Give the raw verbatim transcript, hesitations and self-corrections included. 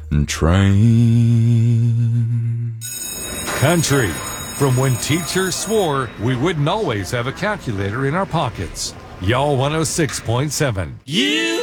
train. Country, from when teachers swore we wouldn't always have a calculator in our pockets. Y'all one oh six point seven. You